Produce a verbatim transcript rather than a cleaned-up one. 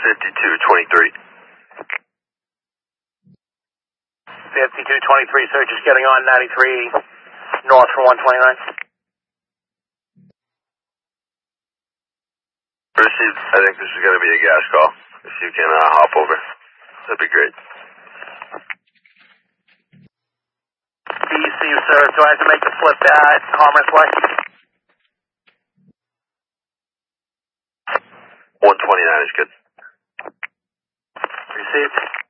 fifty-two twenty-three. fifty-two twenty-three, sir, just getting on ninety-three north for one twenty-nine. Received. I think this is going to be a gas call. If you can uh, hop over, that'd be great. D C, sir, so I have to make the flip at Commerce Way. one twenty-nine is good. Received.